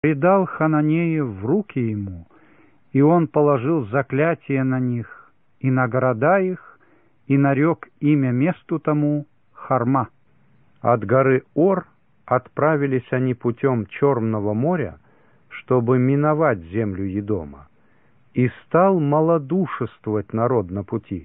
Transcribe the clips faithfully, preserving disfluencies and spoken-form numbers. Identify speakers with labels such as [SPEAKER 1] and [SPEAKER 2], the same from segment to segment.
[SPEAKER 1] предал Хананеев в руки ему, и он положил заклятие на них, и на города их, и нарек имя месту тому Харма. От горы Ор отправились они путем Черного моря, чтобы миновать землю Едома, и стал малодушествовать народ на пути.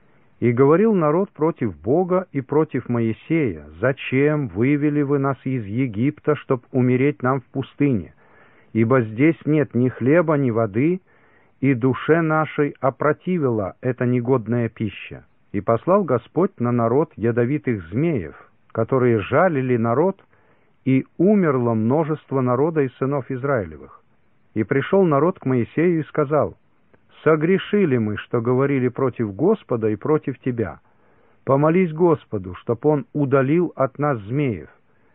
[SPEAKER 1] И говорил народ против Бога и против Моисея: «Зачем вывели вы нас из Египта, чтоб умереть нам в пустыне? Ибо здесь нет ни хлеба, ни воды, и душе нашей опротивила эта негодная пища». И послал Господь на народ ядовитых змеев, которые жалили народ, и умерло множество народа из сынов Израилевых. И пришел народ к Моисею и сказал: «Согрешили мы, что говорили против Господа и против тебя. Помолись Господу, чтоб он удалил от нас змеев».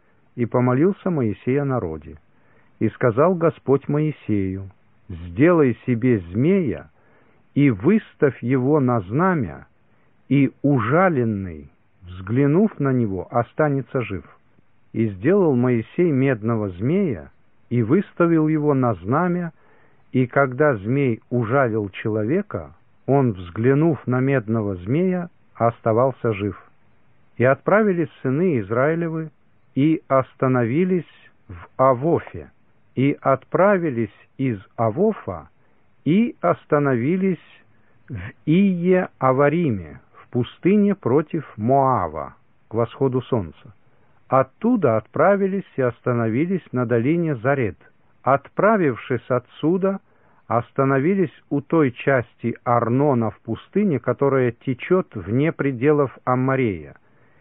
[SPEAKER 1] И помолился Моисей о народе. И сказал Господь Моисею: «Сделай себе змея и выставь его на знамя, и ужаленный, взглянув на него, останется жив». И сделал Моисей медного змея и выставил его на знамя, и когда змей ужалил человека, он, взглянув на медного змея, оставался жив. И отправились сыны Израилевы, и остановились в Авофе, и отправились из Авофа, и остановились в Ие-Авариме, в пустыне против Моава, к восходу солнца. Оттуда отправились и остановились на долине Заред. Отправившись отсюда, остановились у той части Арнона в пустыне, которая течет вне пределов Амморея,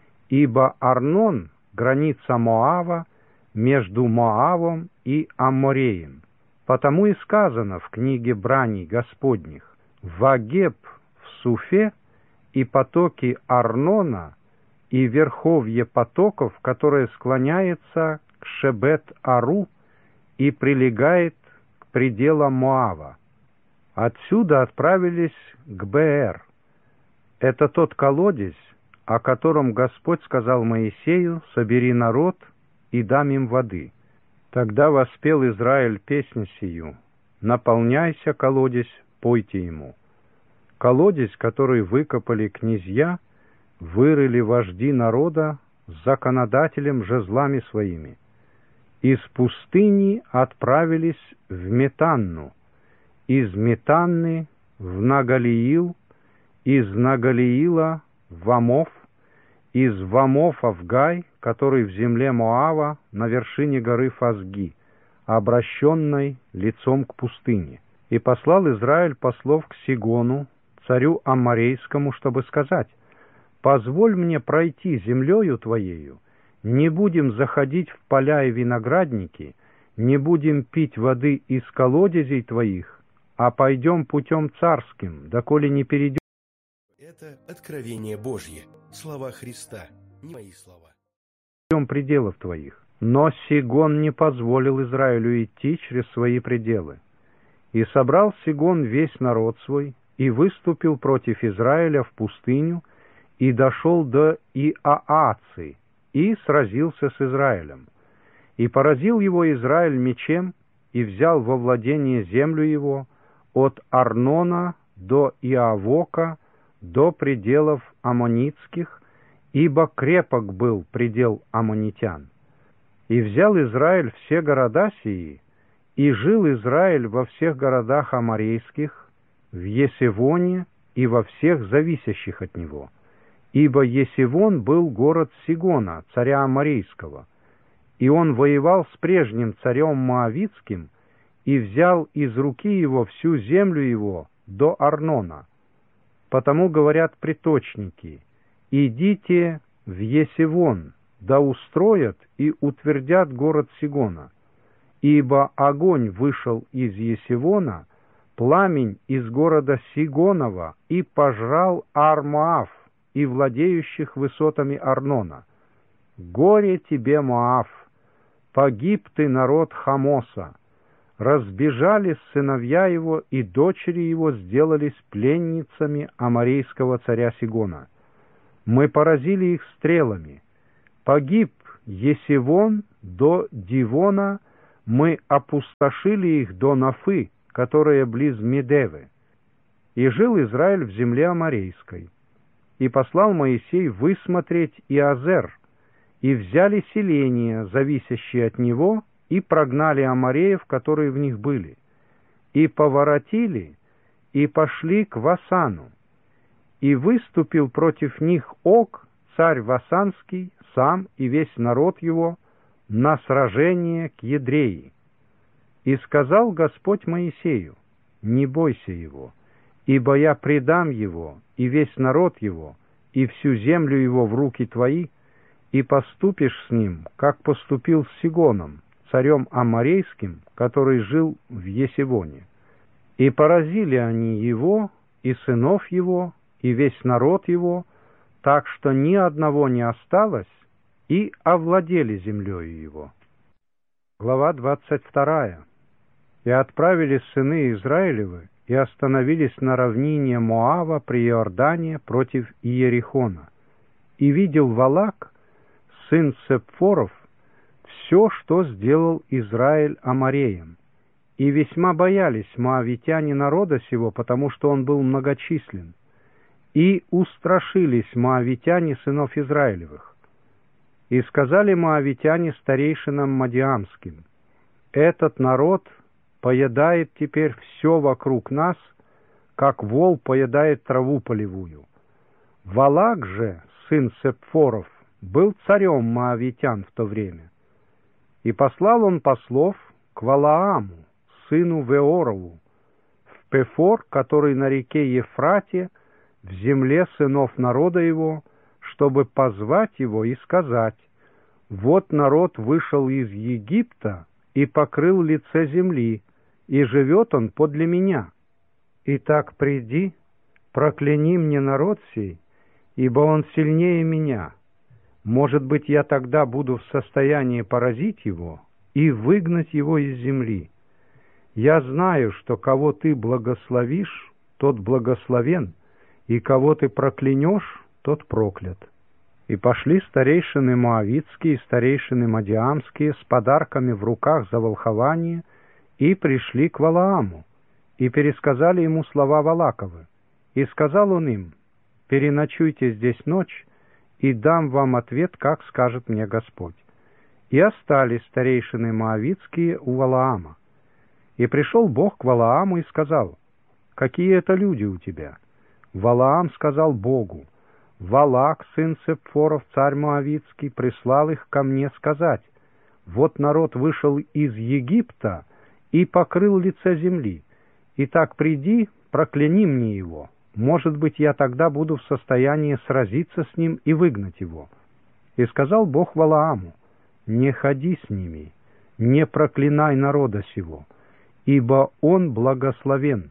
[SPEAKER 1] ибо Арнон — граница Моава между Моавом и Аммореем. Потому и сказано в книге Браней Господних: «Вагеб в Суфе и потоки Арнона, и верховье потоков, которое склоняется к Шебет-Ару и прилегает к пределам Моава». Отсюда отправились к Беэр. Это тот колодец, о котором Господь сказал Моисею: «Собери народ и дам им воды». Тогда воспел Израиль песнь сию: «Наполняйся, колодец, пойте ему». Колодец, который выкопали князья, вырыли вожди народа с законодателем жезлами своими. Из пустыни отправились в Метанну, из Метанны в Нагалиил, из Нагалиила в Амов, из Вамофа в Гай, который в земле Моава на вершине горы Фазги, обращенной лицом к пустыне. И послал Израиль послов к Сигону, царю Амморейскому, чтобы сказать: «Позволь мне пройти землею твоею, не будем заходить в поля и виноградники, не будем пить воды из колодезей твоих, а пойдем путем царским, доколе не перейдем».
[SPEAKER 2] Это откровение Божье, слова Христа, не мои слова.
[SPEAKER 1] «Пределов твоих». Но Сигон не позволил Израилю идти через свои пределы. И собрал Сигон весь народ свой, и выступил против Израиля в пустыню, и дошел до Иааци, и сразился с Израилем. И поразил его Израиль мечем, и взял во владение землю его от Арнона до Иавока, до пределов аммонитских, ибо крепок был предел аммонитян. И взял Израиль все города сии, и жил Израиль во всех городах аморейских, в Есевоне и во всех зависящих от него. Ибо Есевон был город Сигона, царя Аморейского, и он воевал с прежним царем Моавитским, и взял из руки его всю землю его до Арнона. Потому говорят приточники: «Идите в Есевон, да устроят и утвердят город Сигона. Ибо огонь вышел из Есевона, пламень из города Сигонова, и пожрал Ар-Моав и владеющих высотами Арнона. Горе тебе, Моав! Погиб ты, народ Хамоса! Разбежались сыновья его, и дочери его сделались пленницами аморейского царя Сигона. Мы поразили их стрелами. Погиб Есевон до Дивона, мы опустошили их до Нафы, которая близ Медевы. И жил Израиль в земле Аморейской. И послал Моисей высмотреть Иазер, и взяли селения, зависящие от него, и прогнали амореев, которые в них были, и поворотили, и пошли к Васану. И выступил против них Ог, царь Васанский, сам и весь народ его, на сражение к Едреи. И сказал Господь Моисею: не бойся его, ибо я предам его, и весь народ его, и всю землю его в руки твои, и поступишь с ним, как поступил с Сигоном, царем Аморейским, который жил в Есевоне. И поразили они его, и сынов его, и весь народ его, так что ни одного не осталось, и овладели землею его. Глава двадцать вторая. И отправились сыны Израилевы, и остановились на равнине Моава при Иордане против Иерихона. И видел Валак, сын Сепфоров, все, что сделал Израиль амореям. И весьма боялись моавитяне народа сего, потому что он был многочислен. И устрашились моавитяне сынов Израилевых. И сказали моавитяне старейшинам мадиамским: этот народ поедает теперь все вокруг нас, как вол поедает траву полевую. Валак же, сын Сепфоров, был царем моавитян в то время. И послал он послов к Валааму, сыну Веорову, в Пефор, который на реке Ефрате, в земле сынов народа его, чтобы позвать его и сказать: вот народ вышел из Египта и покрыл лице земли, и живет он подле меня. Итак, приди, прокляни мне народ сей, ибо он сильнее меня. Может быть, я тогда буду в состоянии поразить его и выгнать его из земли. Я знаю, что кого ты благословишь, тот благословен, и кого ты проклянешь, тот проклят. И пошли старейшины моавитские и старейшины мадиамские с подарками в руках за волхование, и пришли к Валааму, и пересказали ему слова Валаковы. И сказал он им: переночуйте здесь ночь, и дам вам ответ, как скажет мне Господь. И остались старейшины моавитские у Валаама. И пришел Бог к Валааму и сказал: какие это люди у тебя? Валаам сказал Богу: Валак, сын Сепфоров, царь моавитский, прислал их ко мне сказать: вот народ вышел из Египта и покрыл лице земли. Итак, приди, прокляни мне его. Может быть, я тогда буду в состоянии сразиться с ним и выгнать его. И сказал Бог Валааму: не ходи с ними, не проклинай народа сего, ибо он благословен.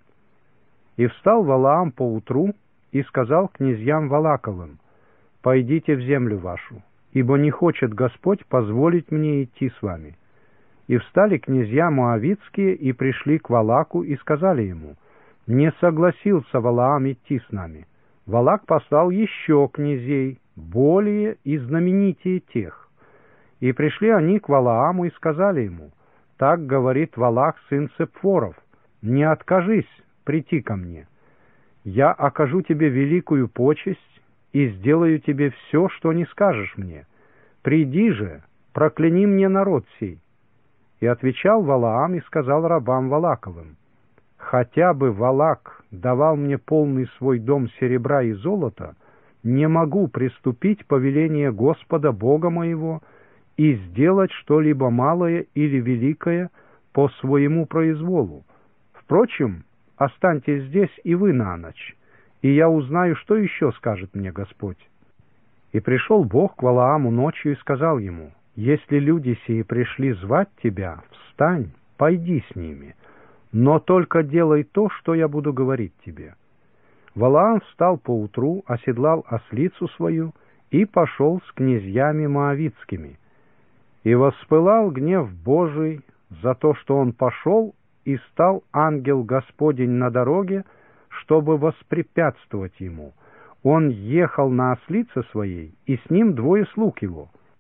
[SPEAKER 1] И встал Валаам поутру и сказал князьям Валаковым: пойдите в землю вашу, ибо не хочет Господь позволить мне идти с вами. И встали князья моавитские и пришли к Валаку и сказали ему: не согласился Валаам идти с нами. Валак послал еще князей, более и знаменитее тех. И пришли они к Валааму и сказали ему: так говорит Валак, сын Сепфоров, не откажись прийти ко мне. Я окажу тебе великую почесть и сделаю тебе все, что не скажешь мне. Приди же, прокляни мне народ сей. И отвечал Валаам и сказал рабам Валаковым: хотя бы Валак давал мне полный свой дом серебра и золота, не могу приступить повеление Господа Бога моего и сделать что-либо малое или великое по своему произволу. Впрочем, останьтесь здесь и вы на ночь, и я узнаю, что еще скажет мне Господь. И пришел Бог к Валааму ночью и сказал ему: если люди сии пришли звать тебя, встань, пойди с ними, но только делай то, что я буду говорить тебе. Валаам встал поутру, оседлал ослицу свою и пошел с князьями моавитскими. И воспылал гнев Божий за то, что он пошел, и стал ангел Господень на дороге, чтобы воспрепятствовать ему. Он ехал на ослице своей, и с ним двое слуг его.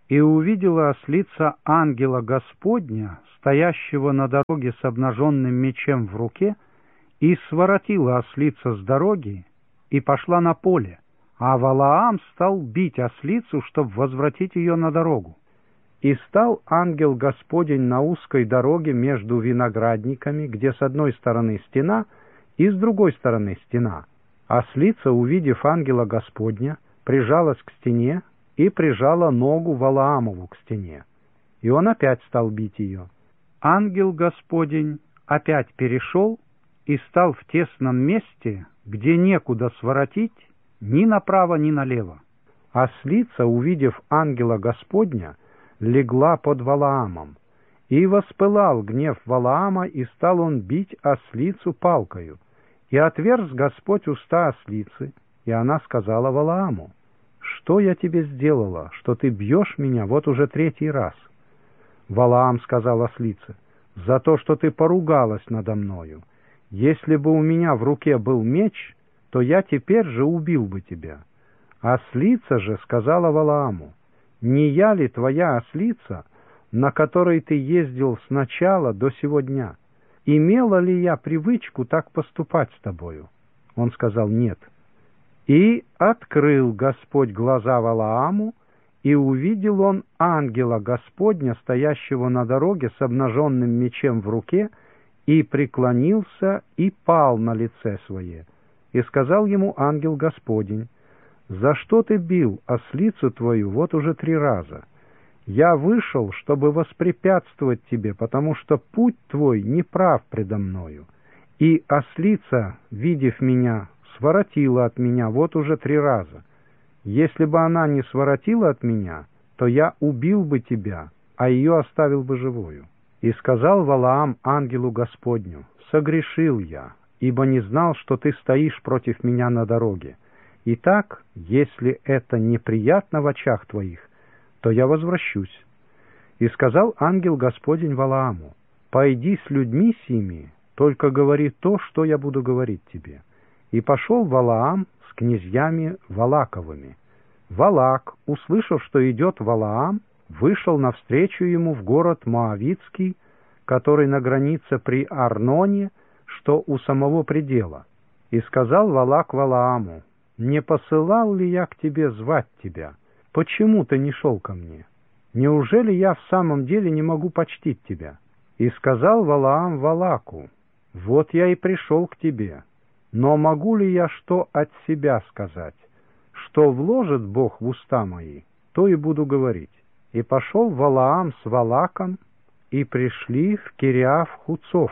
[SPEAKER 1] И увидела ослица ангела Господня, стоящего на дороге с обнаженным мечом в руке, и своротила ослица с дороги и пошла на поле, а Валаам стал бить ослицу, чтобы возвратить ее на дорогу. И стал ангел Господень на узкой дороге между виноградниками, где с одной стороны стена и с другой стороны стена. Ослица, увидев ангела Господня, прижалась к стене и прижала ногу Валаамову к стене. И он опять стал бить ее. Ангел Господень опять перешел и стал в тесном месте, где некуда своротить ни направо, ни налево. Ослица, увидев ангела Господня, легла под Валаамом. И воспылал гнев Валаама, и стал он бить ослицу палкою. И отверз Господь уста ослицы, и она сказала Валааму: «Что я тебе сделала, что ты бьешь меня вот уже третий раз?» Валаам сказал ослице: «За то, что ты поругалась надо мною. Если бы у меня в руке был меч, то я теперь же убил бы тебя». Ослица же сказала Валааму: «Не я ли твоя ослица, на которой ты ездил сначала до сего дня? Имела ли я привычку так поступать с тобою?» Он сказал: «Нет». И открыл Господь глаза Валааму, и увидел он ангела Господня, стоящего на дороге с обнаженным мечом в руке, и преклонился и пал на лице свое. И сказал ему ангел Господень: «За что ты бил ослицу твою вот уже три раза? Я вышел, чтобы воспрепятствовать тебе, потому что путь твой неправ предо мною. И ослица, видев меня, своротила от меня вот уже три раза. Если бы она не своротила от меня, то я убил бы тебя, а ее оставил бы живою». И сказал Валаам ангелу Господню: «Согрешил я, ибо не знал, что ты стоишь против меня на дороге. Итак, если это неприятно в очах твоих, то я возвращусь». И сказал ангел Господень Валааму: «Пойди с людьми сими, только говори то, что я буду говорить тебе». И пошел Валаам с князьями Валаковыми. Валак, услышав, что идет Валаам, вышел навстречу ему в город Моавитский, который на границе при Арноне, что у самого предела. И сказал Валак Валааму: «Не посылал ли я к тебе звать тебя? Почему ты не шел ко мне? Неужели я в самом деле не могу почтить тебя?» И сказал Валаам Валаку: «Вот я и пришел к тебе. Но могу ли я что от себя сказать? Что вложит Бог в уста мои, то и буду говорить». И пошел Валаам с Валаком, и пришли в Кириаф-Хуцов.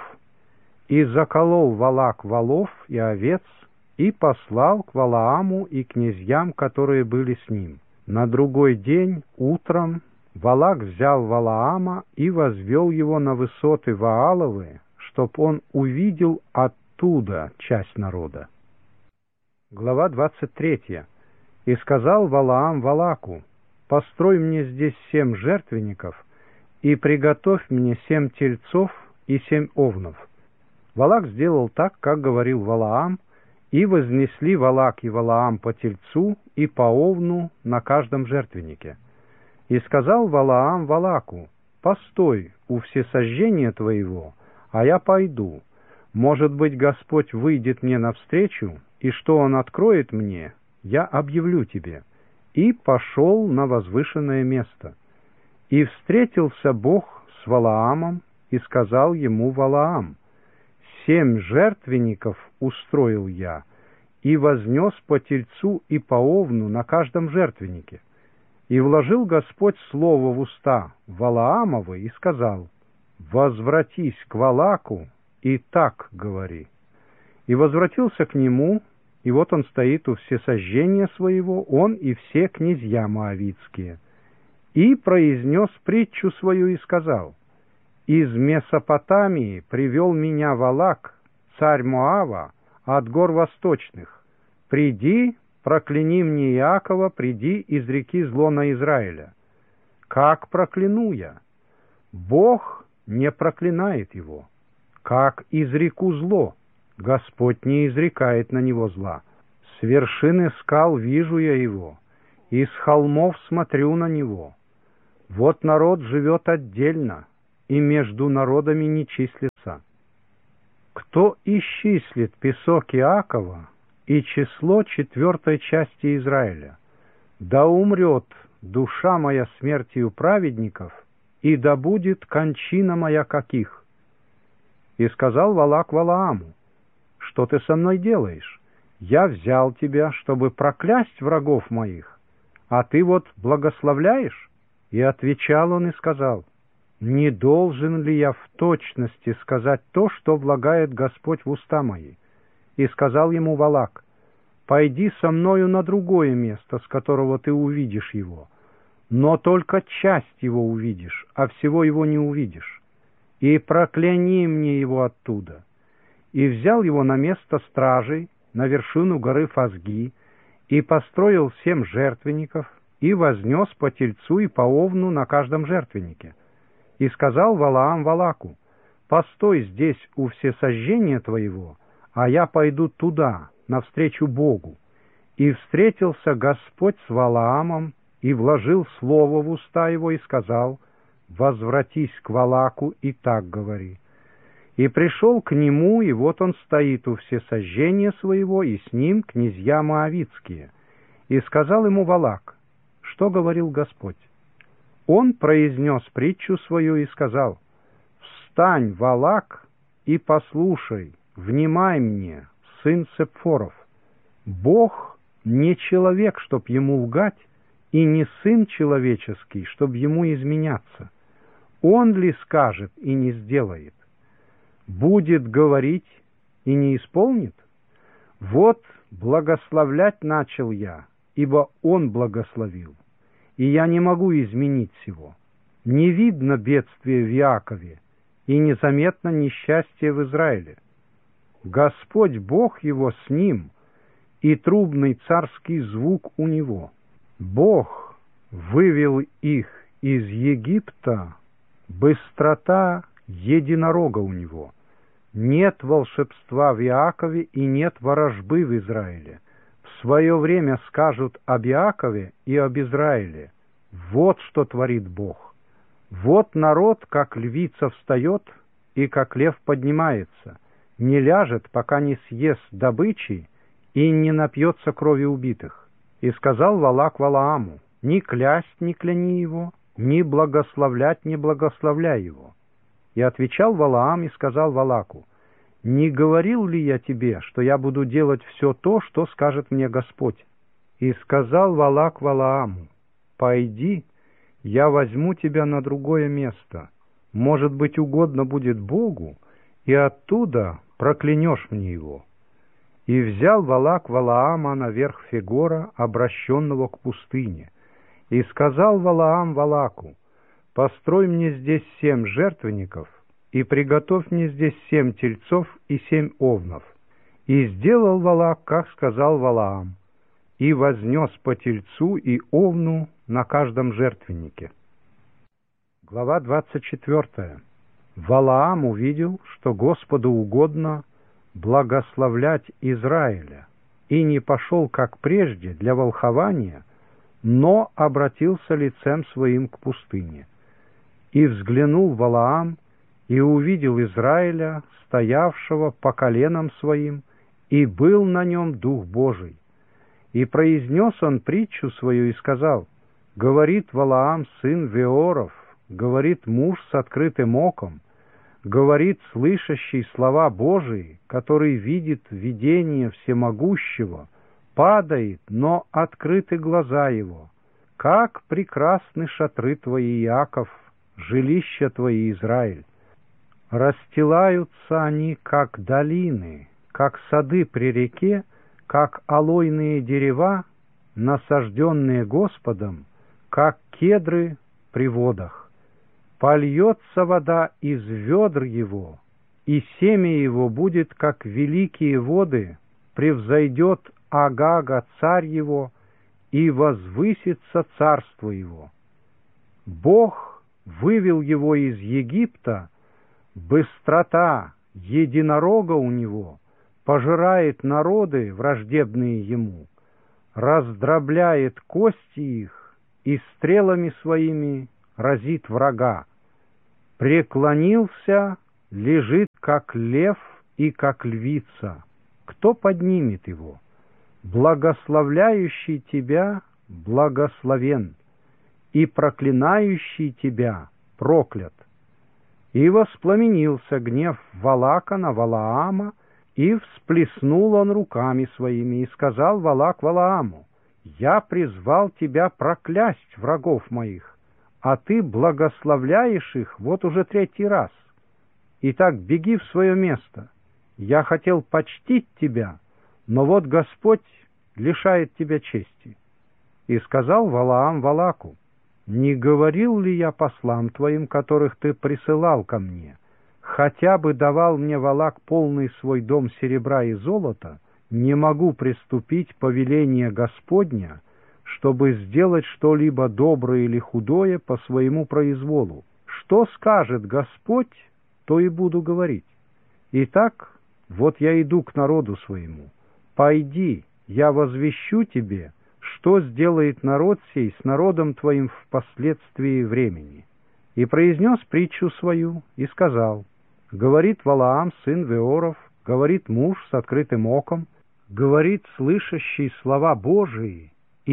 [SPEAKER 1] И заколол Валак волов и овец, и послал к Валааму и князьям, которые были с ним. На другой день утром Валак взял Валаама и возвел его на высоты Вааловы, чтоб он увидел оттуда часть народа. Глава двадцать третья. И сказал Валаам Валаку: «Построй мне здесь семь жертвенников, и приготовь мне семь тельцов и семь овнов». Валак сделал так, как говорил Валаам, и вознесли Валак и Валаам по тельцу и по овну на каждом жертвеннике. И сказал Валаам Валаку: «Постой у всесожжения твоего, а я пойду. Может быть, Господь выйдет мне навстречу, и что Он откроет мне, я объявлю тебе». И пошел на возвышенное место. И встретился Бог с Валаамом, и сказал ему Валаам: «Семь жертвенников устроил я, и вознес по тельцу и по овну на каждом жертвеннике». И вложил Господь слово в уста Валаамовы и сказал: «Возвратись к Валаку и так говори». И возвратился к нему, и вот он стоит у всесожжения своего, он и все князья моавитские. И произнес притчу свою и сказал: «Из Месопотамии привел меня Валак, царь Моава, от гор восточных. Приди, прокляни мне Иакова, приди, изреки зло на Израиля». Как прокляну я? Бог не проклинает его. Как изреку зло? Господь не изрекает на него зла. С вершины скал вижу я его, и с холмов смотрю на него. Вот народ живет отдельно, и между народами не числится. Кто исчислит песок Иакова и число четвертой части Израиля? Да умрет душа моя смертью праведников, и да будет кончина моя как их. И сказал Валак Валааму: что ты со мной делаешь? Я взял тебя, чтобы проклясть врагов моих, а ты вот благословляешь? И отвечал он и сказал: не должен ли я в точности сказать то, что влагает Господь в уста мои? И сказал ему Валак: пойди со мною на другое место, с которого ты увидишь его, но только часть его увидишь, а всего его не увидишь. И прокляни мне его оттуда. И взял его на место стражей, на вершину горы Фазги, и построил семь жертвенников, и вознес по тельцу и по овну на каждом жертвеннике. И сказал Валаам Валаку: постой здесь у всесожжения твоего, а я пойду туда, навстречу Богу. И встретился Господь с Валаамом, и вложил слово в уста его, и сказал: возвратись к Валаку и так говори. И пришел к нему, и вот он стоит у всесожжения своего, и с ним князья моавитские. И сказал ему Валак: что говорил Господь? Он произнес притчу свою и сказал: встань, Валак, и послушай, внимай мне, сын Сепфоров. Бог не человек, чтоб ему лгать, и не сын человеческий, чтоб ему изменяться. Он ли скажет и не сделает? Будет говорить и не исполнит? Вот благословлять начал я, ибо он благословил, и я не могу изменить сего. Не видно бедствия в Иакове, и незаметно несчастье в Израиле. Господь Бог его с ним, и трубный царский звук у него. Бог вывел их из Египта, быстрота единорога у него. Нет волшебства в Иакове и нет ворожбы в Израиле. В свое время скажут об Иакове и об Израиле: вот что творит Бог. Вот народ, как львица, встает, и как лев поднимается, не ляжет, пока не съест добычи и не напьется крови убитых. И сказал Валак Валааму: ни клясть не кляни его, ни благословлять не благословляй его. И отвечал Валаам и сказал Валаку: не говорил ли я тебе, что я буду делать все то, что скажет мне Господь? И сказал Валак Валааму: пойди, я возьму тебя на другое место, может быть, угодно будет Богу, и оттуда проклянешь мне его. И взял Валак Валаама наверх Фегора, обращенного к пустыне. И сказал Валаам Валаку: построй мне здесь семь жертвенников, и приготовь мне здесь семь тельцов и семь овнов. И сделал Валак, как сказал Валаам, и вознес по тельцу и овну на каждом жертвеннике. Глава двадцать четвёртая. Валаам увидел, что Господу угодно благословлять Израиля, и не пошел, как прежде, для волхования, но обратился лицем своим к пустыне. И взглянул Валаам, и увидел Израиля, стоявшего по коленам своим, и был на нем Дух Божий. И произнес он притчу свою и сказал: говорит Валаам, сын Веоров, говорит муж с открытым оком, говорит слышащий слова Божии, который видит видение всемогущего, падает, но открыты глаза его. Как прекрасны шатры твои, Иаков, жилища твои, Израиль! Расстилаются они, как долины, как сады при реке, как алойные дерева, насажденные Господом, как кедры при водах. Польется вода из ведр его, и семя его будет, как великие воды, превзойдет Агага царь его, и возвысится царство его. Бог вывел его из Египта, быстрота единорога у него пожирает народы, враждебные ему, раздробляет кости их и стрелами своими разит врага. Преклонился, лежит, как лев и как львица. Кто поднимет его? Благословляющий тебя благословен, и проклинающий тебя проклят. И воспламенился гнев Валака на Валаама, и всплеснул он руками своими, и сказал Валак Валааму: «Я призвал тебя проклясть врагов моих, а ты благословляешь их вот уже третий раз. Итак, беги в свое место. Я хотел почтить тебя, но вот Господь лишает тебя чести». И сказал Валаам Валаку: «Не говорил ли я послам твоим, которых ты присылал ко мне, хотя бы давал мне Валак полный свой дом серебра и золота, не могу приступить повеление Господня, чтобы сделать что-либо доброе или худое по своему произволу. Что скажет Господь, то и буду говорить. Итак, вот я иду к народу своему. Пойди, я возвещу тебе, что сделает народ сей с народом твоим впоследствии времени». И произнес притчу свою, и сказал: «Говорит Валаам, сын Веоров, говорит муж с открытым оком, говорит слышащий слова Божии,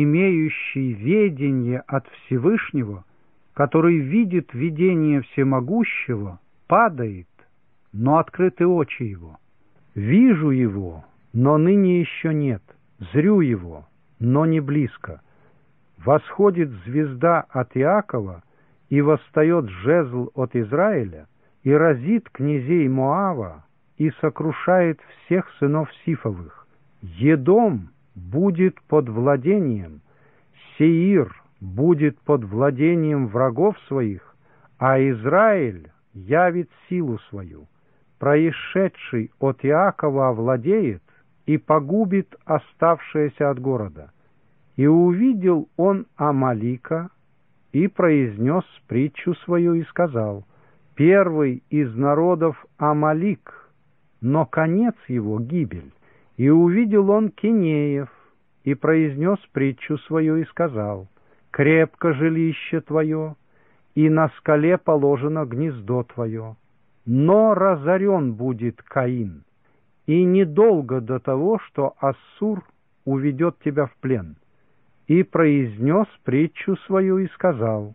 [SPEAKER 1] имеющий ведение от Всевышнего, который видит видение всемогущего, падает, но открыты очи его. Вижу его, но ныне еще нет, зрю его, но не близко. Восходит звезда от Иакова, и восстает жезл от Израиля, и разит князей Моава, и сокрушает всех сынов Сифовых. Едом будет под владением, Сеир будет под владением врагов своих, а Израиль явит силу свою. Происшедший от Иакова овладеет и погубит оставшееся от города». И увидел он Амалика, и произнес притчу свою, и сказал: «Первый из народов Амалик, но конец его — гибель». И увидел он Кинеев, и произнес притчу свою, и сказал: «Крепко жилище твое, и на скале положено гнездо твое, но разорен будет Каин, и недолго до того, что Ассур уведет тебя в плен». И произнес притчу свою, и сказал: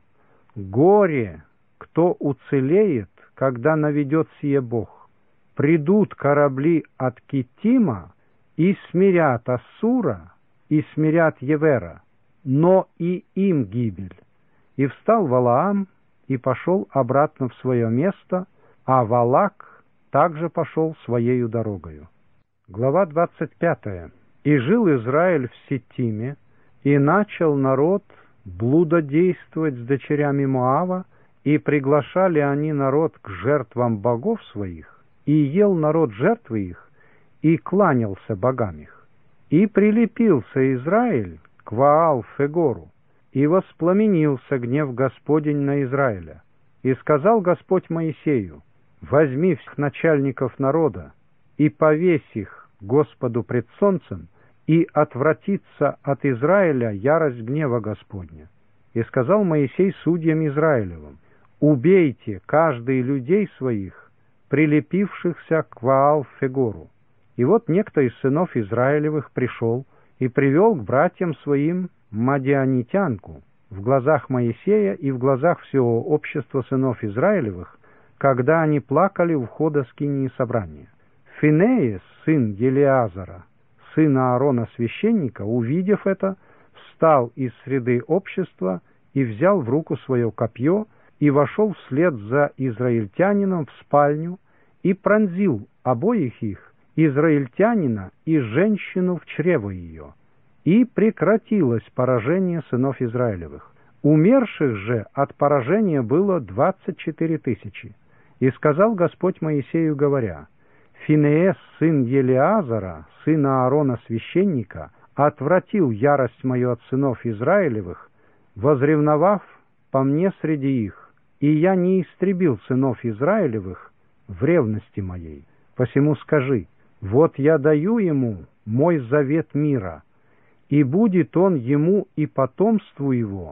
[SPEAKER 1] «Горе, кто уцелеет, когда наведет сие Бог. Придут корабли от Киттима, и смирят Ассура, и смирят Евера, но и им гибель». И встал Валаам, и пошел обратно в свое место, а Валак также пошел своею дорогою. Глава двадцать пятая. «И жил Израиль в Ситиме, и начал народ блудодействовать с дочерями Моава, и приглашали они народ к жертвам богов своих, и ел народ жертвы их, и кланялся богам их. И прилепился Израиль к Ваал-Фегору, и воспламенился гнев Господень на Израиля. И сказал Господь Моисею: «Возьми всех начальников народа, и повесь их Господу пред солнцем, и отвратится от Израиля ярость гнева Господня». И сказал Моисей судьям Израилевым: «Убейте каждый людей своих, прилепившихся к Ваал-Фегору». И вот некто из сынов Израилевых пришел и привел к братьям своим мадианитянку в глазах Моисея и в глазах всего общества сынов Израилевых, когда они плакали у входа скинии собрания. Финеес, сын Елиазара, сына Аарона священника, увидев это, встал из среды общества и взял в руку свое копье и вошел вслед за израильтянином в спальню и пронзил обоих их, израильтянина и женщину, в чрево ее. И прекратилось поражение сынов Израилевых. Умерших же от поражения было двадцать четыре тысячи. И сказал Господь Моисею, говоря: «Финеес, сын Елиазара, сына Аарона священника, отвратил ярость мою от сынов Израилевых, возревновав по мне среди их, и я не истребил сынов Израилевых в ревности моей. Посему скажи: вот я даю ему мой завет мира, и будет он ему и потомству его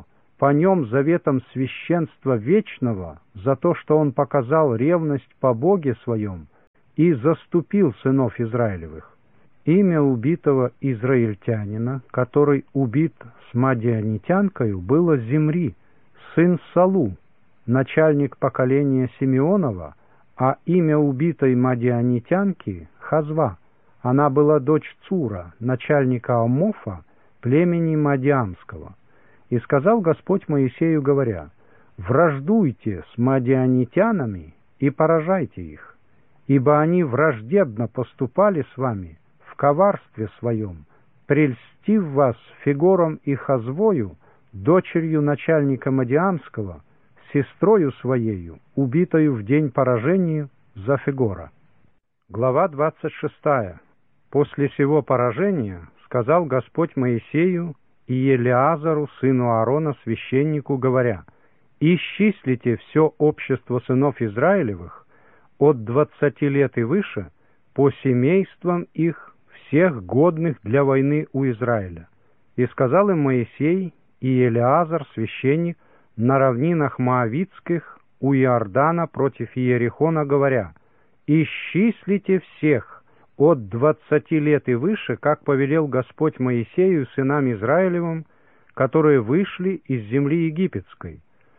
[SPEAKER 1] по нем заветом священства вечного, за то, что он показал ревность по Боге своем и заступил сынов Израилевых. Имя убитого израильтянина, который убит с мадианитянкою, было Зимри, сын Салу, начальник поколения Симеонова, а имя убитой мадианитянки — Хазва. Она была дочь Цура, начальника Амофа, племени Мадиамского. И сказал Господь Моисею, говоря: «Враждуйте с мадианитянами и поражайте их, ибо они враждебно поступали с вами в коварстве своем, прельстив вас Фигором и Хазвою, дочерью начальника Мадиамского, сестрою своею, убитою в день поражения за Фигора». Глава двадцать шестая. После сего поражения сказал Господь Моисею и Елеазару, сыну Аарона, священнику, говоря: «Исчислите все общество сынов Израилевых от двадцати лет и выше по семействам их, всех годных для войны у Израиля». И сказал им Моисей и Елеазар, священник, на равнинах Моавитских у Иордана против Иерихона, говоря: «Исчислите всех от двадцати лет и выше, как повелел Господь Моисею сынам Израилевым, которые вышли из земли египетской.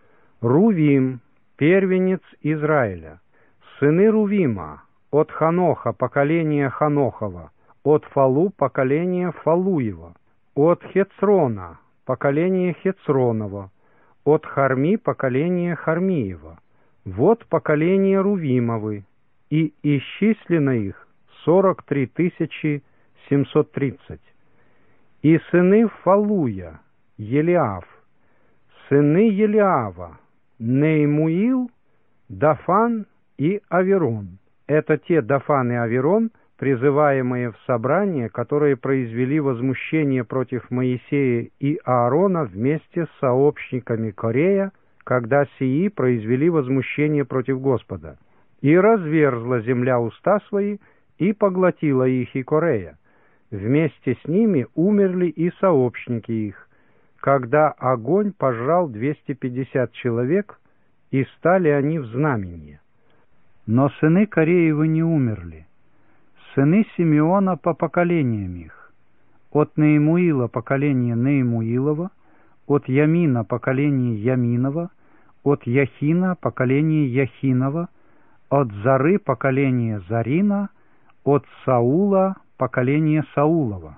[SPEAKER 1] Рувим, первенец Израиля, сыны Рувима, от Ханоха, поколение Ханохова, от Фалу, поколение Фалуева, от Хецрона, поколение Хецронова, от Харми, поколение Хармиева. Вот поколение Рувимовы, и исчислено их сорок три тысячи семьсот тридцать. И сыны Фалуя, Елиав, сыны Елиава, Неймуил, Дафан и Аверон. Это те Дафан и Аверон, призываемые в собрание, которые произвели возмущение против Моисея и Аарона вместе с сообщниками Корея, когда сии произвели возмущение против Господа. И разверзла земля уста свои, и поглотила их и Корея. Вместе с ними умерли и сообщники их, когда огонь пожрал двести пятьдесят человек, и стали они в знамение. Но сыны Кореевы не умерли. Сыны Симеона по поколениям их: от Неемуила поколение Неемуилова, от Ямина поколение Яминова, от Яхина поколение Яхинова, от Зары поколение Зарина, от Саула поколение Саулова.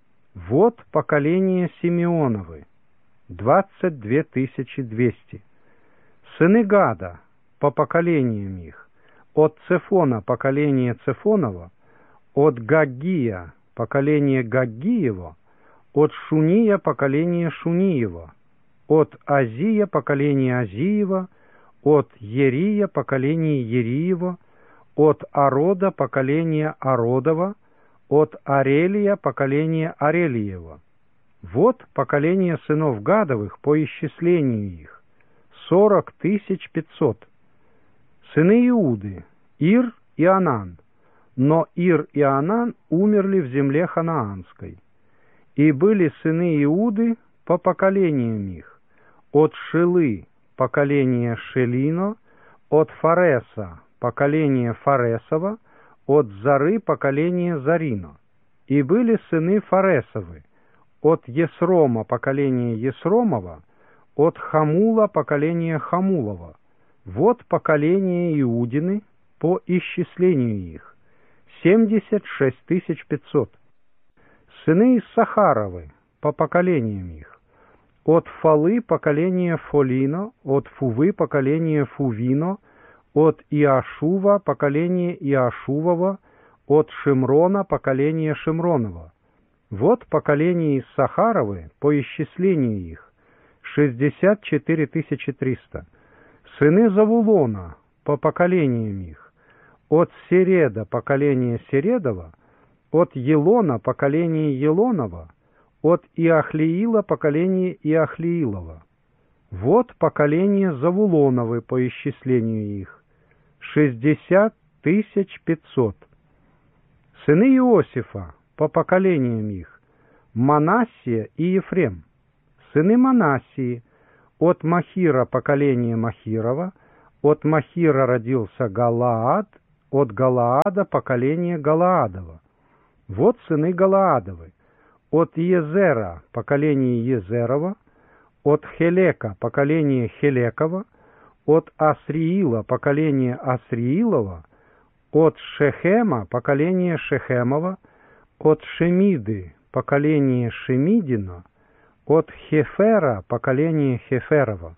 [SPEAKER 1] Вот поколение Симеоновы, двадцать две тысячи двести. Сыны Гада по поколениям их: от Цефона поколение Цефонова, от Гаггия поколение Гаггиева, от Шуния поколение Шуниева, от Азия поколение Азиева, от Ерия поколение Ериева, от Арода поколение Ародова, от Арелия поколение Арелиева. Вот поколение сынов Гадовых по исчислению их: сорок тысяч пятьсот. Сыны Иуды: Ир и Анан. Но Ир и Анан умерли в земле ханаанской. И были сыны Иуды по поколениям их: от Шилы поколение Шелино, от Фареса поколение Фаресова, от Зары поколение Зарино. И были сыны Фаресовы: от Есрома поколение Есромова, от Хамула поколение Хамулова. Вот поколение Иудины по исчислению их: семьдесят шесть тысяч пятьсот. Сыны Иссахаровы по поколениям их: от Фалы поколение Фолино, от Фувы поколение Фувино, от Иашува поколение Иашувова, от Шимрона поколение Шимронова. Вот поколение Иссахаровы по исчислению их: шестьдесят четыре тысячи триста. Сыны Завулона по поколениям их: от Середа поколение Середова, от Елона поколение Елонова, от Иахлиила поколение Иахлиилова. Вот поколение Завулоновы по исчислению их: шестьдесят тысяч пятьсот. Сыны Иосифа по поколениям их: Манассия и Ефрем. Сыны Манассии: от Махира поколение Махирова, от Махира родился Галаад, от Галаада поколение Галаадова. Вот сыны Галаадовы. От Езера поколение Езерова, от Хелека поколение Хелекова, от Асриила поколение Асриилова, от Шехема поколение Шехемова, от Шемиды поколение Шемидина, от Хефера поколение Хеферова.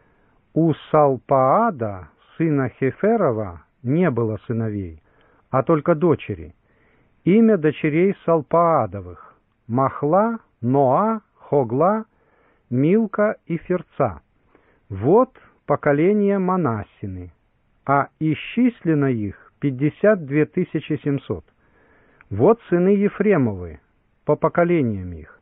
[SPEAKER 1] У Салпаада, сына Хеферова, не было сыновей, а только дочери. Имя дочерей Салпаадовых – Махла, Ноа, Хогла, Милка и Ферца. Вот поколение Манассины, а исчислено их пятьдесят две тысячи семьсот. Вот сыны Ефремовы, по поколениям их.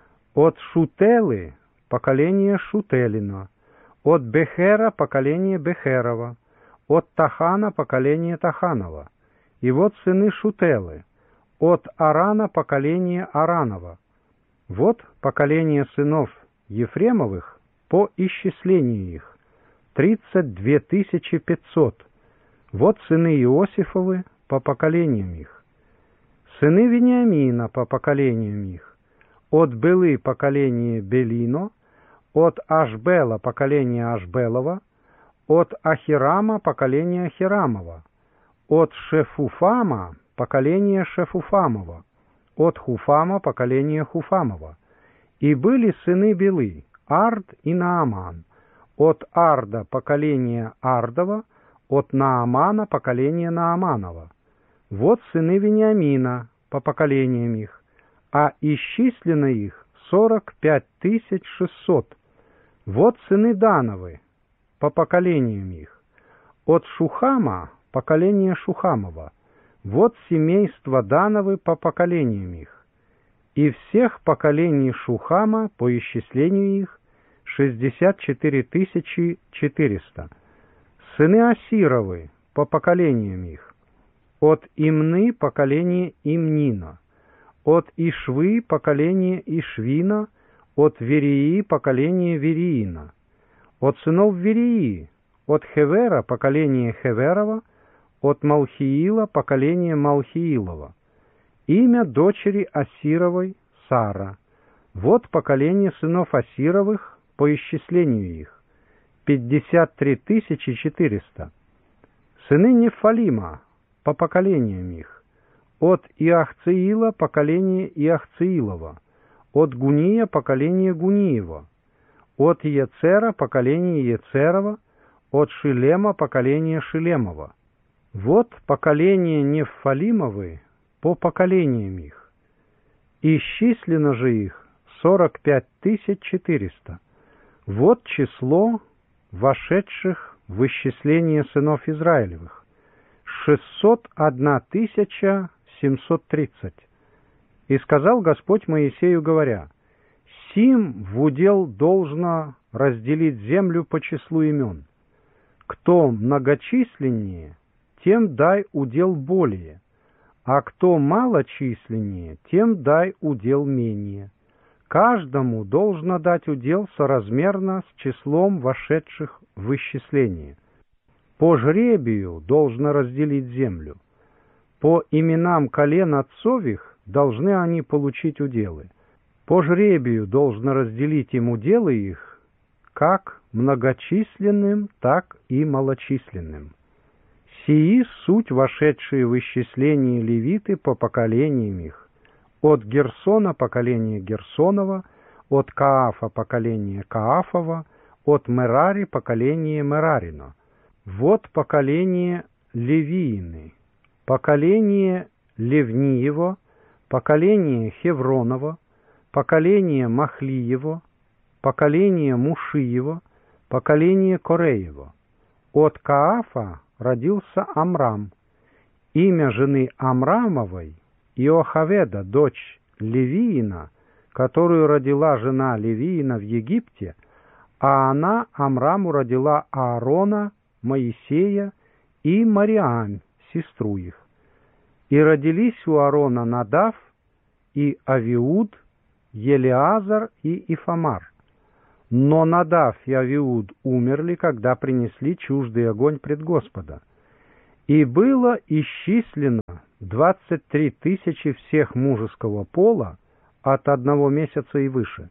[SPEAKER 1] От Шутелы – поколение Шутелина, от Бехера – поколение Бехерова, от Тахана – поколение Таханова. И вот сыны Шутелы, от Арана – поколение Аранова. Вот поколение сынов Ефремовых по исчислению их – тридцать две тысячи пятьсот. Вот сыны Иосифовы по поколениям их. Сыны Вениамина по поколениям их. От Белы поколение Белино, от Ашбела поколение Ашбелова, от Ахирама поколение Ахирамова, от Шефуфама поколение Шефуфамова, от Хуфама поколение Хуфамова. И были сыны Белы, Ард и Нааман, от Арда поколение Ардова, от Наамана поколение Нааманова. Вот сыны Вениамина по поколениям их, а исчислено их сорок пять тысяч шестьсот. Вот сыны Дановы по поколениям их, от Шухама поколение Шухамова. Вот семейство Дановы по поколениям их. И всех поколений Шухама по исчислению их шестьдесят четыре тысячи четыреста. Сыны Асировы по поколениям их. От Имны поколение Имнина, от Ишвы поколение Ишвина, от Верии поколение Вериина, от сынов Верии, от Хевера поколение Хеверова, от Малхиила поколение Малхиилова. Имя дочери Асировой – Сара. Вот поколение сынов Асировых по исчислению их – пятьдесят три тысячи четыреста. Сыны Нефалима по поколениям их. От Иахциила поколение Иахциилова, от Гуния поколение Гуниева, от Ецера поколение Ецерова, от Шилема поколение Шилемова. Вот поколение Нефалимовы по поколениям их. Исчислено же их сорок пять тысяч четыреста. Вот число вошедших в исчисление сынов Израилевых – шестьсот одна тысяча семьсот тридцать. И сказал Господь Моисею, говоря: «Сим в удел должно разделить землю по числу имен. Кто многочисленнее, тем дай удел более, а кто малочисленнее, тем дай удел менее. Каждому должно дать удел соразмерно с числом вошедших в исчисление. По жребию должно разделить землю. По именам колен отцових должны они получить уделы. По жребию должно разделить им уделы их, как многочисленным, так и малочисленным. Сии суть вошедшие в исчисление левиты по поколениям их. От Герсона поколение Герсонова, от Каафа поколение Каафова, от Мерари поколение Мерарина. Вот поколение Левиины, поколение Левниева, поколение Хевронова, поколение Махлиева, поколение Мушиева, поколение Кореева. От Каафа родился Амрам. Имя жены Амрамовой Иохаведа, дочь Левиина, которую родила жена Левиина в Египте, а она Амраму родила Аарона, Моисея и Мариам, сестру их. И родились у Аарона Надав и Авиуд, Елеазар и Ифамар. но Надав и Авиуд умерли, когда принесли чуждый огонь пред Господа. И было исчислено двадцать три тысячи всех мужеского пола от одного месяца и выше,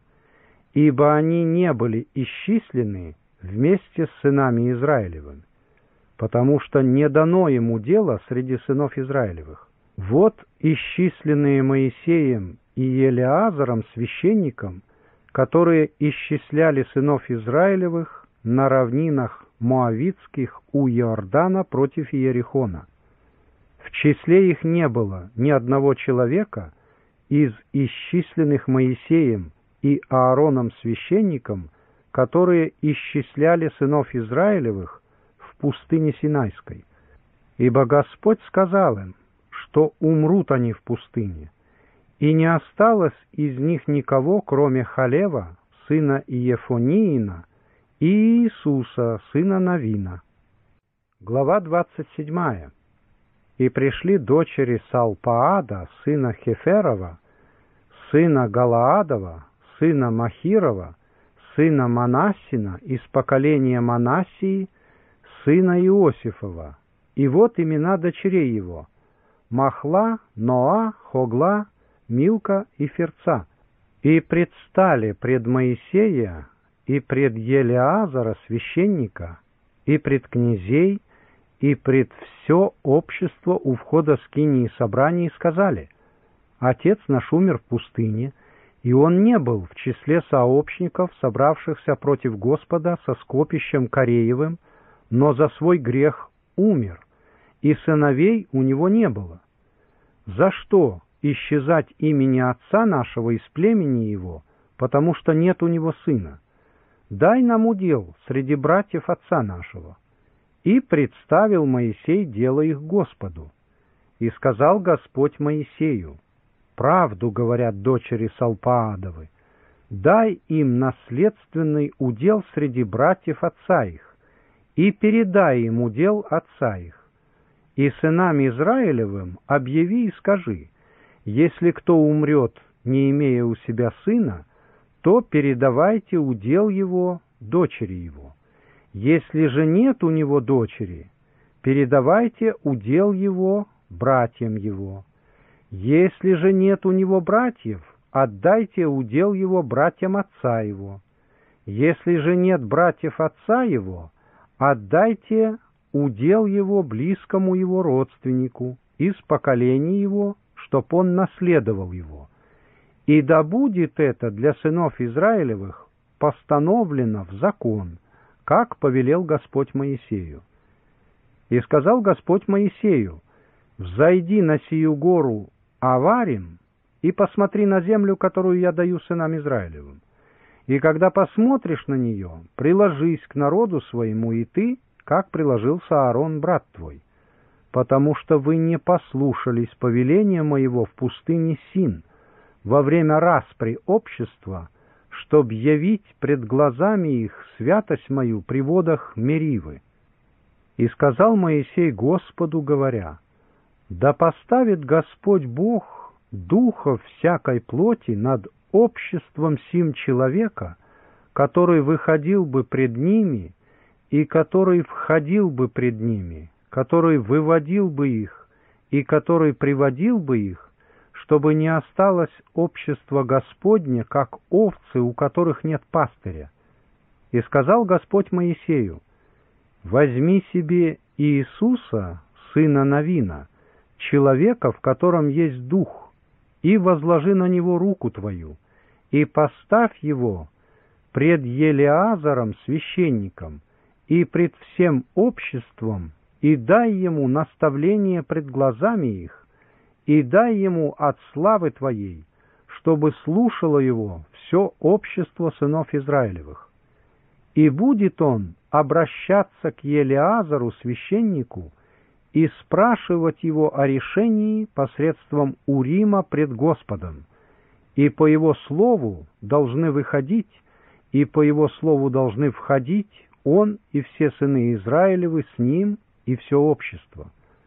[SPEAKER 1] ибо они не были исчислены вместе с сынами Израилевыми, потому что не дано ему дела среди сынов Израилевых. Вот исчисленные Моисеем и Елеазаром священником, которые исчисляли сынов Израилевых на равнинах Моавитских у Иордана против Иерихона. В числе их не было ни одного человека из исчисленных Моисеем и Аароном священником, которые исчисляли сынов Израилевых в пустыне Синайской. Ибо Господь сказал им, что умрут они в пустыне, и не осталось из них никого, кроме Халева, сына Иефониина, и Иисуса, сына Навина. Глава двадцать седьмая. И пришли дочери Салпаада, сына Хеферова, сына Галаадова, сына Махирова, сына Манассина, из поколения Манассии, сына Иосифова. И вот имена дочерей его: Махла, Ноа, Хогла, Милка и Ферца. И предстали пред Моисея и пред Елеазара священника, и пред князей, и пред все общество у входа скинии собрания, и сказали: Отец наш умер в пустыне, и он не был в числе сообщников, собравшихся против Господа со скопищем Кореевым, но за свой грех умер, и сыновей у него не было. За что исчезать имени отца нашего из племени его, потому что нет у него сына? Дай нам удел среди братьев отца нашего. И представил Моисей дело их Господу. И сказал Господь Моисею: правду говорят дочери Салпаадовы, дай им наследственный удел среди братьев отца их, и передай им удел отца их. И сынам Израилевым объяви и скажи: если кто умрет, не имея у себя сына, то передавайте удел его дочери его. Если же нет у него дочери, передавайте удел его братьям его. Если же нет у него братьев, отдайте удел его братьям отца его. Если же нет братьев отца его, отдайте удел его близкому его родственнику из поколения его, чтоб он наследовал его. И да будет это для сынов Израилевых постановлено в закон, как повелел Господь Моисею. И сказал Господь Моисею: взойди на сию гору Аварим и посмотри на землю, которую я даю сынам Израилевым. И когда посмотришь на нее, приложись к народу своему и ты, как приложился Аарон, брат твой, потому что вы не послушались повеления моего в пустыне Син во время распри общества, чтоб явить пред глазами их святость мою при водах Меривы. И сказал Моисей Господу, говоря: да поставит Господь Бог духов всякой плоти над обществом сим человека, который выходил бы пред ними, и который входил бы пред ними, который выводил бы их, и который приводил бы их, чтобы не осталось общество Господне, как овцы, у которых нет пастыря. И сказал Господь Моисею: возьми себе Иисуса, сына Навина, человека, в котором есть дух, и возложи на него руку твою, и поставь его пред Елеазаром священником и пред всем обществом, и дай ему наставление пред глазами их, и дай ему от славы твоей, чтобы слушало его все общество сынов Израилевых. И будет он обращаться к Елеазару священнику и спрашивать его о решении посредством Урима пред Господом, и по его слову должны выходить, и по его слову должны входить он и все сыны Израилевы с ним и все общество.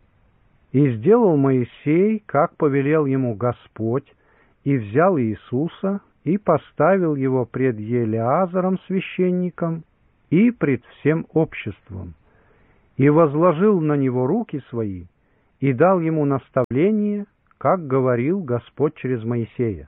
[SPEAKER 1] И сделал Моисей, как повелел ему Господь, и взял Иисуса, и поставил его пред Елеазаром священником и пред всем обществом, и возложил на него руки свои, и дал ему наставление, как говорил Господь через Моисея.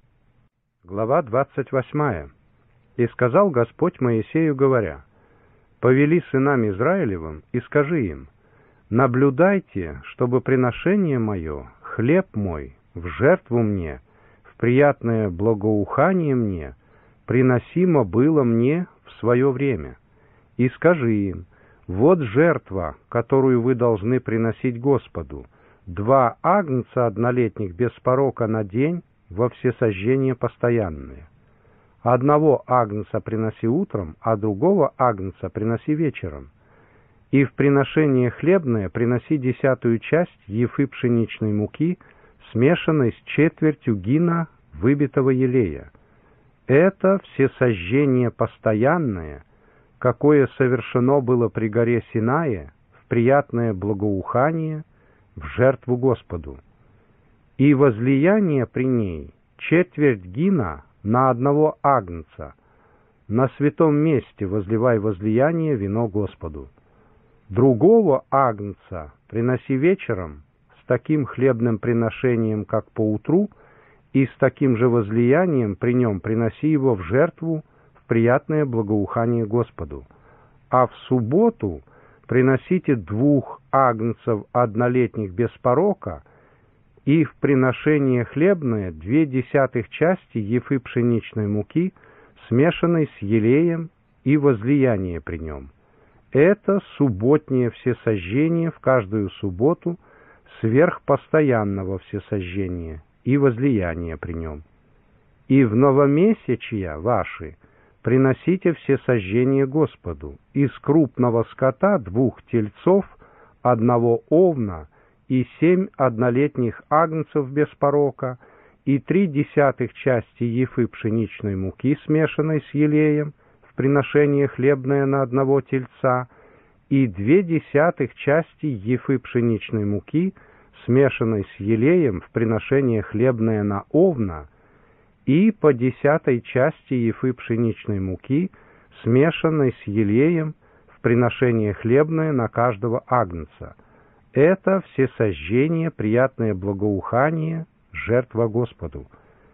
[SPEAKER 1] Глава двадцать восьмая. «И сказал Господь Моисею, говоря: повели сынам Израилевым, и скажи им: наблюдайте, чтобы приношение мое, хлеб мой, в жертву мне, в приятное благоухание мне, приносимо было мне в свое время. И скажи им: вот жертва, которую вы должны приносить Господу, два агнца однолетних без порока на день во всесожжение постоянное. Одного агнца приноси утром, а другого агнца приноси вечером. И в приношение хлебное приноси десятую часть ефы пшеничной муки, смешанной с четвертью гина выбитого елея. Это всесожжение постоянное, какое совершено было при горе Синае, в приятное благоухание, в жертву Господу. И возлияние при ней четверть гина на одного агнца, на святом месте возливай возлияние вино Господу. Другого агнца приноси вечером с таким хлебным приношением, как поутру, и с таким же возлиянием при нем приноси его в жертву в приятное благоухание Господу. А в субботу приносите двух агнцев однолетних без порока, и в приношение хлебное две десятых части ефы пшеничной муки, смешанной с елеем, и возлияние при нем. Это субботнее всесожжение в каждую субботу сверх постоянного всесожжения и возлияние при нем. И в новомесячья ваши приносите всесожжение Господу: из крупного скота двух тельцов, одного овна, и семь однолетних агнцев без порока, и три десятых части ефы пшеничной муки, смешанной с елеем, в приношение хлебное на одного тельца, и две десятых части ефы пшеничной муки, смешанной с елеем, в приношение хлебное на овна, и по десятой части ефы пшеничной муки, смешанной с елеем, в приношение хлебное на каждого агнца. Это всесожжение, приятное благоухание, жертва Господу.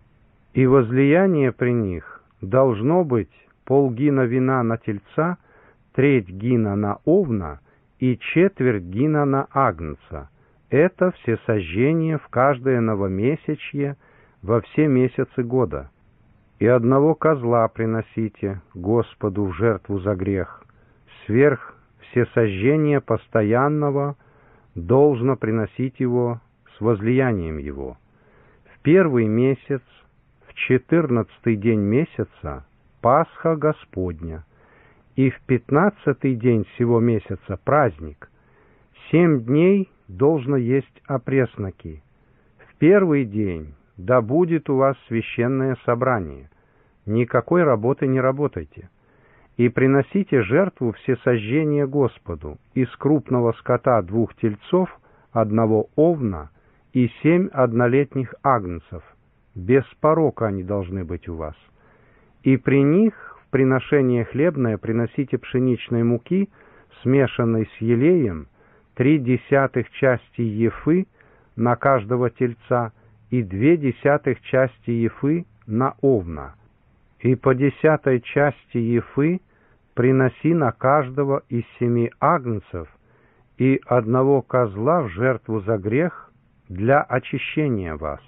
[SPEAKER 1] И возлияние при них должно быть полгина вина на тельца, треть гина на овна и четверть гина на агнца. Это всесожжение в каждое новомесячье во все месяцы года. И одного козла приносите Господу в жертву за грех. Сверх всесожжения постоянного должно приносить его с возлиянием его. В первый месяц, в четырнадцатый день месяца, Пасха Господня, и в пятнадцатый день сего месяца праздник. Семь дней должно есть опресноки. В первый день да будет у вас священное собрание. Никакой работы не работайте. И приносите жертву всесожжения Господу: из крупного скота двух тельцов, одного овна и семь однолетних агнцев. Без порока они должны быть у вас. И при них в приношение хлебное приносите пшеничной муки, смешанной с елеем, три десятых части ефы на каждого тельца и две десятых части ефы на овна. И по десятой части ефы приноси на каждого из семи агнцев и одного козла в жертву за грех для очищения вас.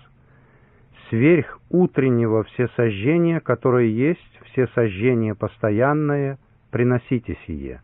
[SPEAKER 1] Сверх утреннего всесожжения, которое есть всесожжение постоянное, приносите сие.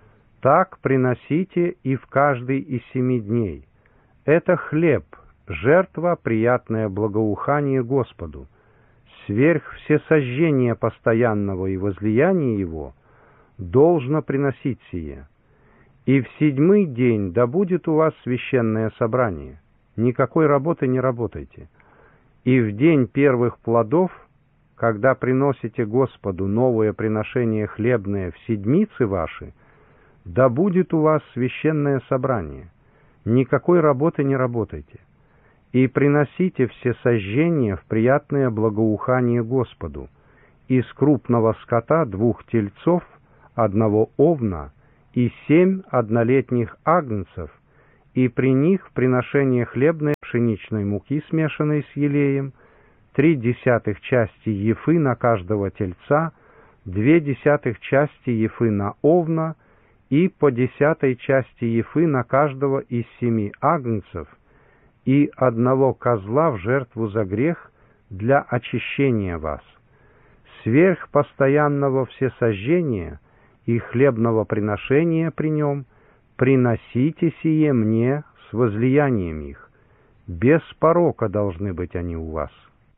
[SPEAKER 1] Так приносите и в каждый из семи дней. Это хлеб, жертва, приятное благоухание Господу. Сверх всесожжения постоянного и возлияния его должно приносить сие. И в седьмой день да будет у вас священное собрание. Никакой работы не работайте. И в день первых плодов, когда приносите Господу новое приношение хлебное в седмицы ваши, да будет у вас священное собрание. Никакой работы не работайте. И приносите все сожжения в приятное благоухание Господу. Из крупного скота двух тельцов, одного овна и семь однолетних агнцев, и при них в приношение хлебной пшеничной муки, смешанной с елеем, три десятых части ефы на каждого тельца, две десятых части ефы на овна и по десятой части ефы на каждого из семи агнцев, и одного козла в жертву за грех для очищения вас. Сверх постоянного всесожжения и хлебного приношения при нем приносите сие мне с возлиянием их. Без порока должны быть они у вас.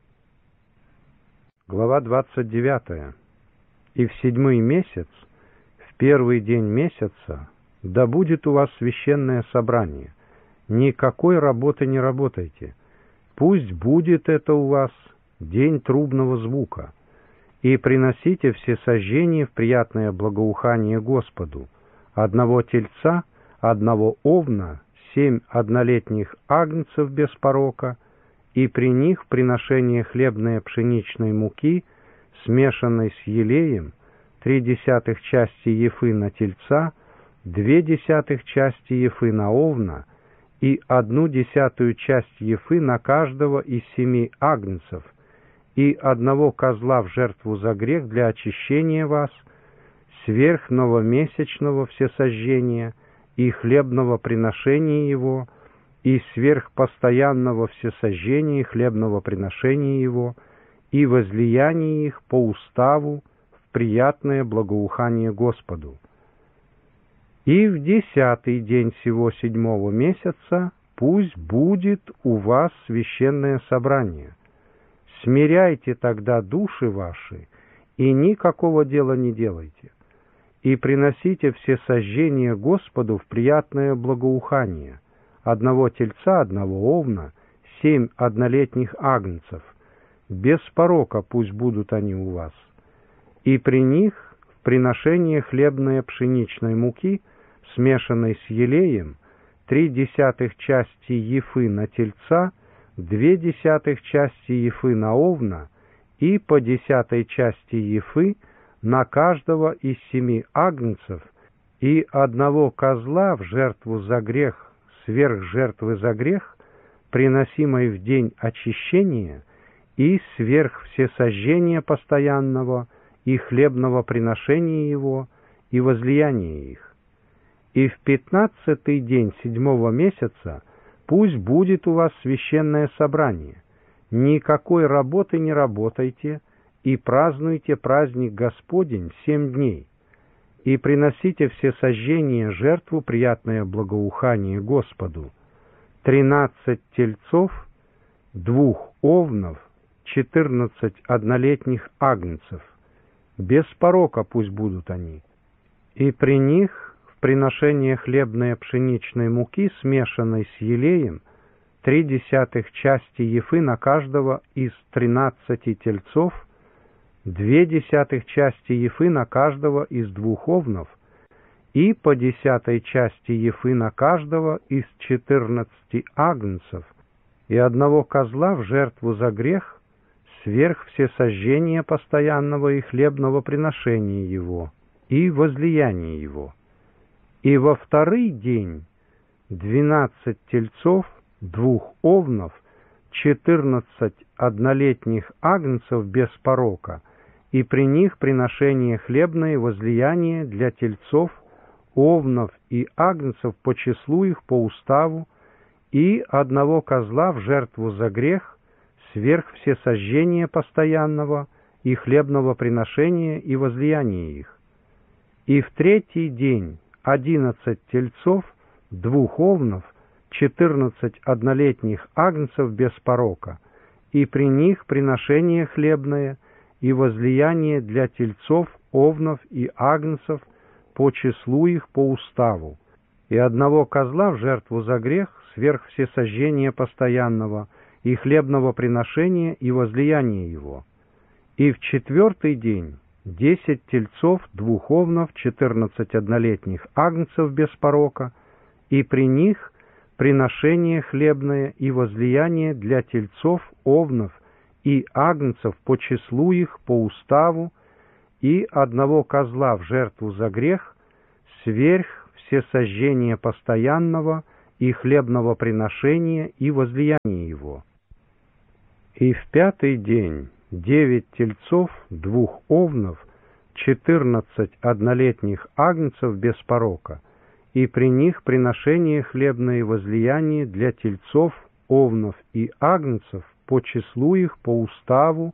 [SPEAKER 1] Глава двадцать девятая. И в седьмой месяц, в первый день месяца, да будет у вас священное собрание. Никакой работы не работайте. Пусть будет это у вас день трубного звука. И приносите все сожжения в приятное благоухание Господу. Одного тельца, одного овна, семь однолетних агнцев без порока, и при них приношение хлебной пшеничной муки, смешанной с елеем, три десятых части ефы на тельца, две десятых части ефы на овна, и одну десятую часть ефы на каждого из семи агнцев, и одного козла в жертву за грех для очищения вас, сверх новомесячного всесожжения и хлебного приношения его, и сверх постоянного всесожжения и хлебного приношения его, и возлияния их по уставу в приятное благоухание Господу. И в десятый день сего седьмого месяца пусть будет у вас священное собрание. Смиряйте тогда души ваши, и никакого дела не делайте. И приносите все сожжения Господу в приятное благоухание, одного тельца, одного овна, семь однолетних агнцев, без порока пусть будут они у вас. И при них в приношение хлебной пшеничной муки, смешанной с елеем, три десятых части ефы на тельца, две десятых части ефы на овна и по десятой части ефы на каждого из семи агнцев, и одного козла в жертву за грех сверх жертвы за грех, приносимой в день очищения, и сверх всесожжения постоянного и хлебного приношения его и возлияния их. И в пятнадцатый день седьмого месяца пусть будет у вас священное собрание. Никакой работы не работайте, и празднуйте праздник Господень семь дней. И приносите все сожжения жертву приятное благоухание Господу. Тринадцать тельцов, двух овнов, четырнадцать однолетних агнцев. Без порока пусть будут они. И при них в приношение хлебной пшеничной муки, смешанной с елеем, три десятых части ефы на каждого из тринадцати тельцов, две десятых части ефы на каждого из двух овнов, и по десятой части ефы на каждого из четырнадцати агнцев, и одного козла в жертву за грех, сверх всесожжения постоянного и хлебного приношения его, и возлияния его. И во второй день двенадцать тельцов, двух овнов, четырнадцать однолетних агнцев без порока, и при них приношение хлебное возлияние для тельцов, овнов и агнцев по числу их по уставу, и одного козла в жертву за грех, сверх всесожжения постоянного и хлебного приношения и возлияния их. И в третий день одиннадцать тельцов, двух овнов, четырнадцать однолетних агнцев без порока, и при них приношение хлебное и возлияние для тельцов, овнов и агнцев по числу их по уставу, и одного козла в жертву за грех сверх всесожжения постоянного и хлебного приношения и возлияния его. И в четвертый день десять тельцов, двух овнов, четырнадцать однолетних агнцев без порока, и при них приношение хлебное и возлияние для тельцов, овнов и агнцев по числу их, по уставу, и одного козла в жертву за грех, сверх всесожжения постоянного и хлебного приношения и возлияния его. И в пятый день девять тельцов, двух овнов, четырнадцать однолетних агнцев без порока, и при них приношение хлебное и возлияние для тельцов, овнов и агнцев по числу их, по уставу,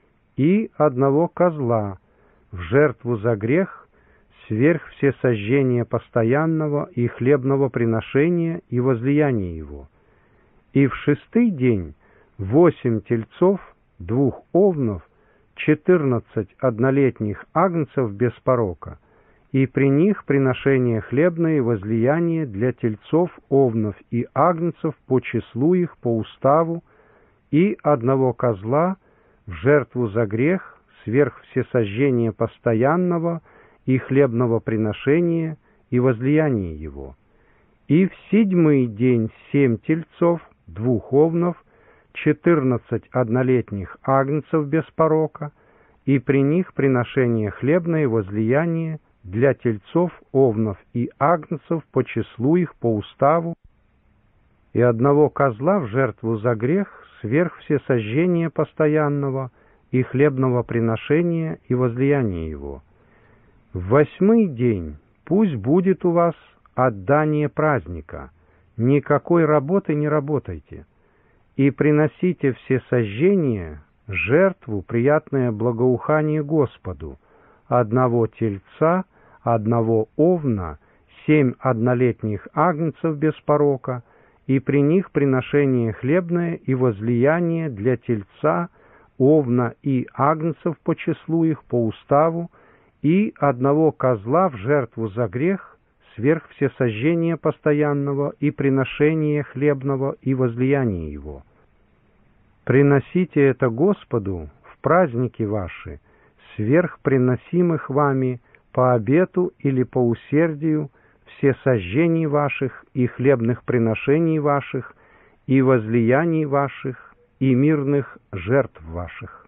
[SPEAKER 1] и одного козла в жертву за грех, сверх всесожжения постоянного и хлебного приношения и возлияния его. И в шестый день восемь тельцов, двух овнов, четырнадцать однолетних агнцев без порока, и при них приношение хлебное и возлияние для тельцов, овнов и агнцев по числу их, по уставу, и одного козла в жертву за грех, сверх всесожжения постоянного и хлебного приношения и возлияния его. И в седьмой день семь тельцов, двух овнов, четырнадцать однолетних агнцев без порока, и при них приношение хлебное и возлияние для тельцов, овнов и агнцев по числу их, по уставу, и одного козла в жертву за грех, сверх всесожжения постоянного и хлебного приношения и возлияния его. В восьмой день пусть будет у вас отдание праздника, никакой работы не работайте, и приносите всесожжения, жертву, приятное благоухание Господу, одного тельца, одного овна, семь однолетних агнцев без порока, и при них приношение хлебное и возлияние для тельца, овна и агнцев по числу их, по уставу, и одного козла в жертву за грех, сверх всесожжения постоянного и приношения хлебного и возлияния его. Приносите это Господу в праздники ваши, сверх приносимых вами по обету или по усердию всесожжений ваших и хлебных приношений ваших и возлияний ваших и мирных жертв ваших.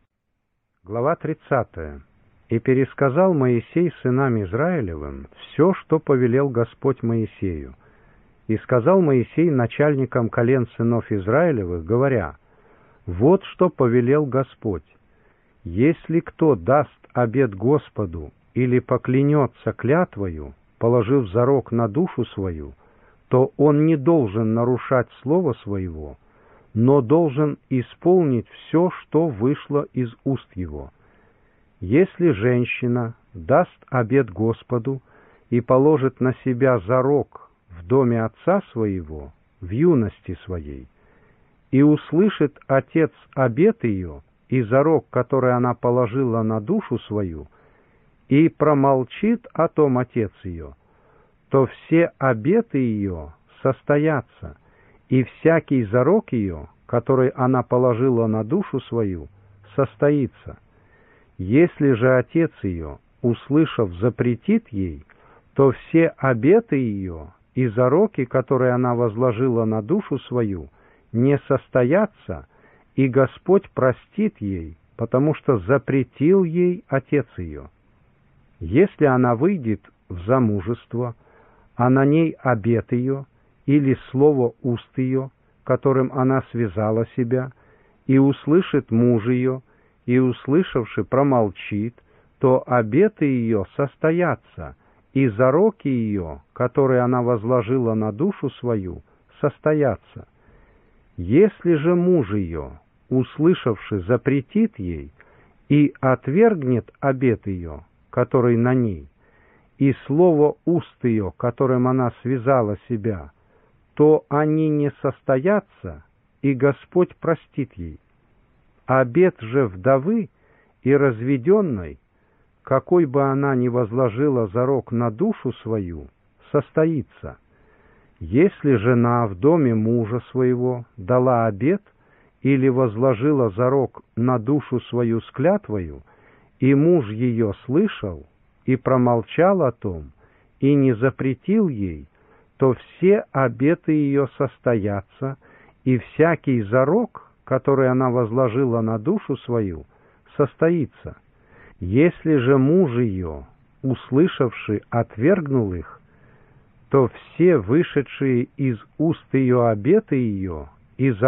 [SPEAKER 1] Глава тридцатая. И пересказал Моисей сынам Израилевым все, что повелел Господь Моисею. И сказал Моисей начальникам колен сынов Израилевых, говоря: «Вот что повелел Господь: если кто даст обет Господу или поклянется клятвою, положив зарок на душу свою, то он не должен нарушать слова своего, но должен исполнить все, что вышло из уст его. Если женщина даст обет Господу и положит на себя зарок в доме отца своего в юности своей, и услышит отец обет ее и зарок, который она положила на душу свою, и промолчит о том отец ее, то все обеты ее состоятся, и всякий зарок ее, который она положила на душу свою, состоится. Если же отец ее, услышав, запретит ей, то все обеты ее и зароки, которые она возложила на душу свою, не состоятся, и Господь простит ей, потому что запретил ей отец ее. Если она выйдет в замужество, а на ней обет ее или слово уст ее, которым она связала себя, и услышит муж ее, и, услышавши, промолчит, то обеты ее состоятся, и зароки ее, которые она возложила на душу свою, состоятся. Если же муж ее, услышавши, запретит ей и отвергнет обет ее, который на ней, и слово уст ее, которым она связала себя, то они не состоятся, и Господь простит ей. Обет же вдовы и разведенной, какой бы она ни возложила зарок на душу свою, состоится. Если жена в доме мужа своего дала обет или возложила зарок на душу свою с клятвою, и муж ее слышал и промолчал о том, и не запретил ей, то все обеты ее состоятся, и всякий зарок, который она возложила на душу свою, состоится. Если же муж ее, услышавший, отвергнул их, то все вышедшие из уст ее обеты ее и